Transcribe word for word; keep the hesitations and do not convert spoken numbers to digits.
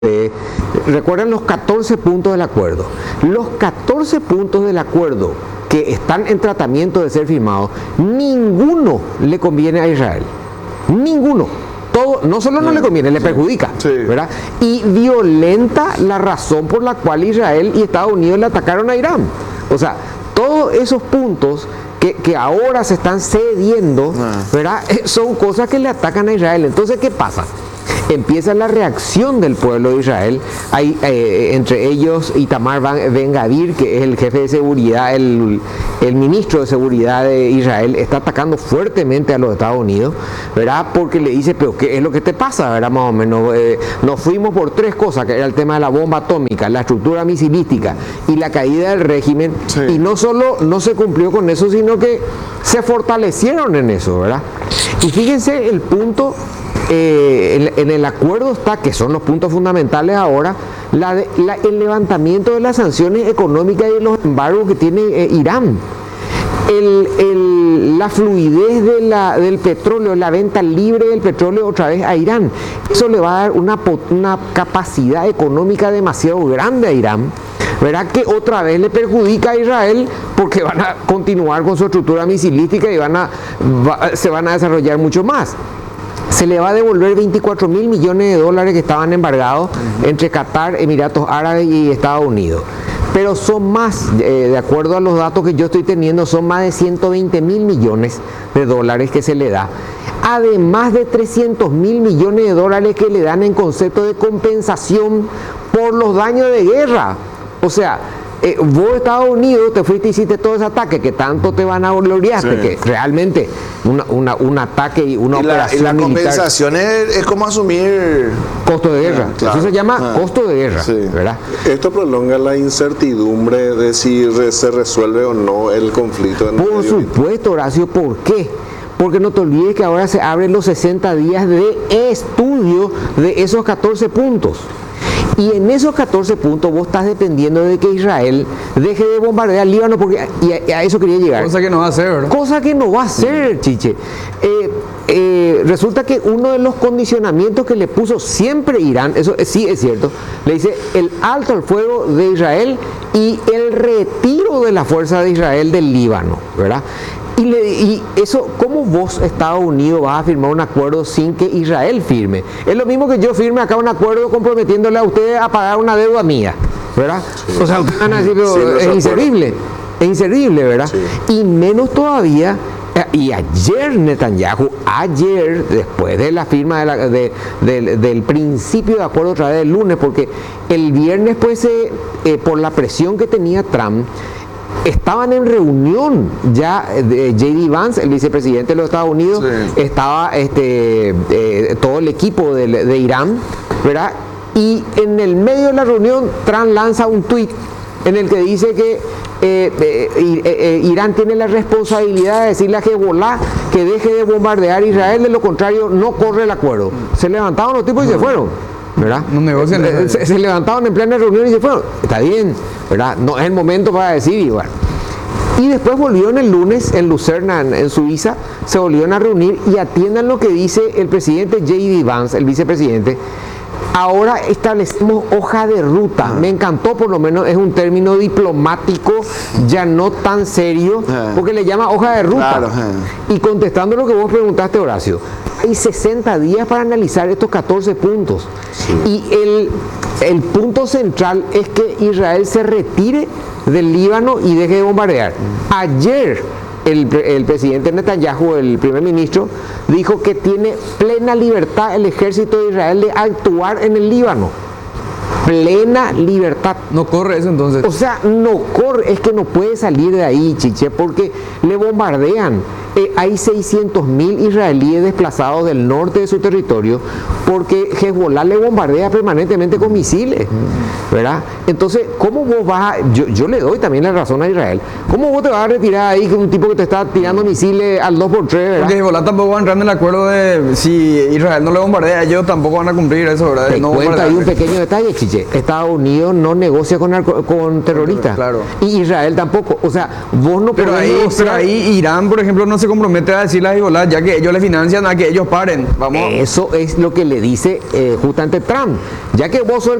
Eh, recuerden los catorce puntos del acuerdo. Los catorce puntos del acuerdo que están en tratamiento de ser firmados, ninguno le conviene a Israel. Ninguno. Todo, no solo no le conviene, le perjudica, sí. ¿verdad? Y violenta la razón por la cual Israel y Estados Unidos le atacaron a Irán. O sea, todos esos puntos que, que ahora se están cediendo, ah. ¿verdad? Son cosas que le atacan a Israel. Entonces, ¿qué pasa? Empieza la reacción del pueblo de Israel. Hay eh, entre ellos Itamar Ben Gavir, que es el jefe de seguridad, el, el ministro de seguridad de Israel, está atacando fuertemente a los Estados Unidos, ¿verdad? Porque le dice, pero ¿qué es lo que te pasa? ¿Verdad? Más o menos, eh, nos fuimos por tres cosas, que era el tema de la bomba atómica, la estructura misilística y la caída del régimen, sí. Y no solo no se cumplió con eso, sino que se fortalecieron en eso, ¿verdad? Y fíjense el punto. Eh, en, en el acuerdo está, que son los puntos fundamentales ahora, la de, la, el levantamiento de las sanciones económicas y de los embargos que tiene eh, Irán, el, el, la fluidez de la, del petróleo, la venta libre del petróleo otra vez a Irán. Eso le va a dar una, una capacidad económica demasiado grande a Irán, ¿verdad? Que otra vez le perjudica a Israel porque van a continuar con su estructura misilística y van a, va, se van a desarrollar mucho más. Se le va a devolver veinticuatro mil millones de dólares que estaban embargados uh-huh. entre Qatar, Emiratos Árabes y Estados Unidos. Pero son más, eh, de acuerdo a los datos que yo estoy teniendo, son más de ciento veinte mil millones de dólares que se le da. Además de trescientos mil millones de dólares que le dan en concepto de compensación por los daños de guerra. O sea, Eh, vos Estados Unidos te fuiste y hiciste todo ese ataque que tanto te van a gloriarte, sí. Que realmente una, una, un ataque y una y operación la, y la militar, compensación es, es como asumir costo de guerra, ah, claro. Eso se llama ah. costo de guerra, sí. ¿verdad? Esto prolonga la incertidumbre de si re, se resuelve o no el conflicto en Por supuesto, Horacio, ¿por qué? Porque no te olvides que ahora se abren los sesenta días de estudio de esos catorce puntos. Y en esos catorce puntos vos estás dependiendo de que Israel deje de bombardear Líbano, porque y a, y a eso quería llegar. Cosa que no va a hacer, ¿verdad? Cosa que no va a hacer, Chiche. Eh, eh, resulta que uno de los condicionamientos que le puso siempre Irán, eso sí es cierto, le dice el alto al fuego de Israel y el retiro de la fuerza de Israel del Líbano, ¿verdad? Y, le, y eso, ¿cómo vos, Estados Unidos, vas a firmar un acuerdo sin que Israel firme? Es lo mismo que yo firme acá un acuerdo comprometiéndole a ustedes a pagar una deuda mía, ¿verdad? Sí. O sea, ustedes van a decir, pero sí, es inservible, es inservible, ¿verdad? Sí. Y menos todavía, y ayer Netanyahu, ayer, después de la firma de la, de, de, del principio de acuerdo otra vez el lunes, porque el viernes, pues, eh, eh, por la presión que tenía Trump, estaban en reunión ya de J D Vance, el vicepresidente de los Estados Unidos, sí. Estaba este, eh, todo el equipo de, de Irán, ¿verdad? Y en el medio de la reunión, Trump lanza un tuit en el que dice que eh, eh, eh, Irán tiene la responsabilidad de decirle a Hezbollah que deje de bombardear a Israel, de lo contrario no corre el acuerdo. Se levantaron los tipos y se fueron, ¿verdad? No negocian. Eh, se, se levantaron en plena reunión y se fueron. Está bien, ¿verdad? No es el momento para decir igual. Y después volvieron el lunes en Lucerna, en, en Suiza, se volvieron a reunir y atiendan lo que dice el presidente J D Vance, el vicepresidente. Ahora establecemos hoja de ruta. Me encantó, por lo menos es un término diplomático, ya no tan serio, porque le llama hoja de ruta. Claro. Y contestando lo que vos preguntaste, Horacio, hay sesenta días para analizar estos catorce puntos. Sí. Y el, el punto central es que Israel se retire del Líbano y deje de bombardear. Ayer el, el presidente Netanyahu, el primer ministro, dijo que tiene plena libertad el ejército de Israel de actuar en el Líbano. Plena libertad. No corre eso entonces. O sea, no corre, es que no puede salir de ahí, Chiche, porque le bombardean. Eh, hay seiscientos mil israelíes desplazados del norte de su territorio porque Hezbollah le bombardea permanentemente con misiles, ¿verdad? Entonces, ¿cómo vos vas a, yo, yo le doy también la razón a Israel, ¿cómo vos te vas a retirar ahí con un tipo que te está tirando misiles al dos por tres, ¿verdad? Porque Hezbollah tampoco va a entrar en el acuerdo de si Israel no le bombardea, ellos tampoco van a cumplir eso, ¿verdad? Te no cuento ahí un pequeño detalle, Chiche. Estados Unidos no negocia con, narco, con terroristas, claro. Y Israel tampoco. O sea, vos no pero podés ahí, negociar. Pero ahí Irán, por ejemplo, no se compromete a decirle a Hezbollah, ya que ellos le financian, a que ellos paren. Vamos. Eso es lo que le dice eh, justamente Trump. Ya que vos sos el